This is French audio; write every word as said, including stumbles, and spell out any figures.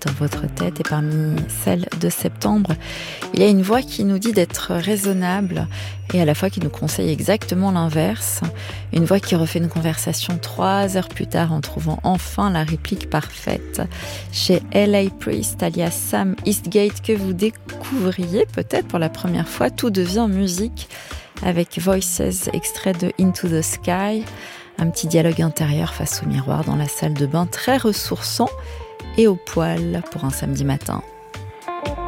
dans votre tête. Et parmi celles de septembre, il y a une voix qui nous dit d'être raisonnable et à la fois qui nous conseille exactement l'inverse. Une voix qui refait une conversation trois heures plus tard en trouvant enfin la réplique parfaite. Chez L A Priest, alias Sam Eastgate, que vous découvriez peut-être pour la première fois, tout devient musique avec Voices, extrait de Into the Sky. Un petit dialogue intérieur face au miroir dans la salle de bain, très ressourçant et au poil pour un samedi matin.